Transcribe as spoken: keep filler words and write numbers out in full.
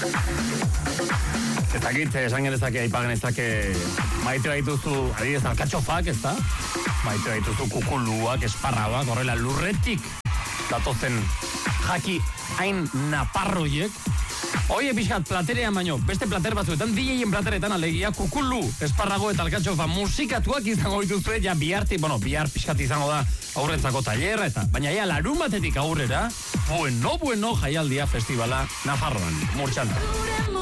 Ez dakit, esan genezake, aipagen ezake, maite baituzu, adidez, alkatxofak, ez da? Maite baituzu kukuluak, esparrabak, horrela lurretik datozen jaki hain naparroiek. Oie pixkat platerean baino, beste plater batzuetan, D J-en plateretan alegia, kukulu, esparrago eta alkatxofa musikatuak izango dituzue, ja biharti, bueno, bihar pixkat izango da aurrentzako tailerra eta, baina ja larun batetik aurrera, bueno, bueno, jaialdia festivala Nafarroan, Murtxanta.